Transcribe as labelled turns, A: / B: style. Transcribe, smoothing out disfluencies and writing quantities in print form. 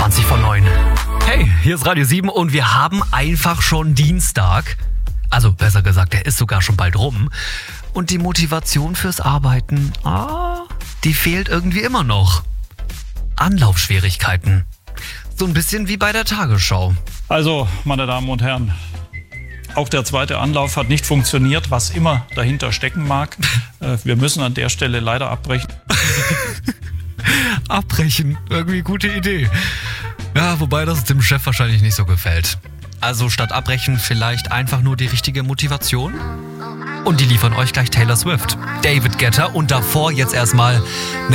A: 20:09. Hey, hier ist Radio 7 und wir haben einfach schon Dienstag. Also besser gesagt, der ist sogar schon bald rum. Und die Motivation fürs Arbeiten, die fehlt irgendwie immer noch. Anlaufschwierigkeiten. So ein bisschen wie bei der Tagesschau.
B: Also, meine Damen und Herren, auch der zweite Anlauf hat nicht funktioniert, was immer dahinter stecken mag. Wir müssen an der Stelle leider abbrechen.
A: Abbrechen, irgendwie gute Idee. Ja, wobei das dem Chef wahrscheinlich nicht so gefällt. Also statt abbrechen vielleicht einfach nur die richtige Motivation? Und die liefern euch gleich Taylor Swift, David Guetta und davor jetzt erstmal